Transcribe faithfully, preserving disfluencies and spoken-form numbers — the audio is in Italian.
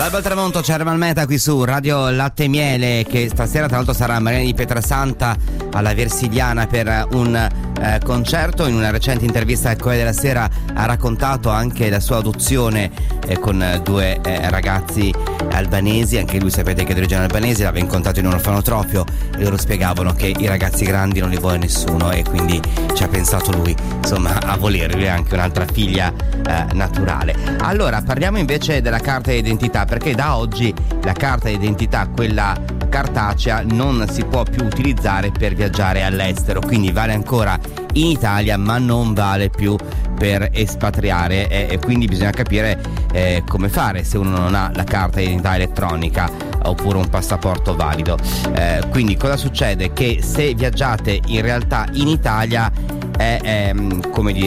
Alba al tramonto, c'è Ermal Meta qui su Radio Latte e Miele, che stasera tra l'altro sarà a Mariana di Pietrasanta alla Versiliana per un eh, concerto. In una recente intervista al Corriere della Sera ha raccontato anche la sua adozione eh, con due eh, ragazzi albanesi. Anche lui sapete che è di origine albanese, l'aveva incontrato in un orfanotrofio e loro spiegavano che i ragazzi grandi non li vuole nessuno e quindi ci ha pensato lui insomma a volerli anche un'altra figlia eh, naturale. Allora parliamo invece della carta d'identità, perché da oggi la carta d'identità, quella cartacea, non si può più utilizzare per viaggiare all'estero, quindi vale ancora in Italia ma non vale più per espatriare e, e quindi bisogna capire eh, come fare se uno non ha la carta d'identità elettronica oppure un passaporto valido. Eh, quindi cosa succede? Che se viaggiate in realtà in Italia è, è come dire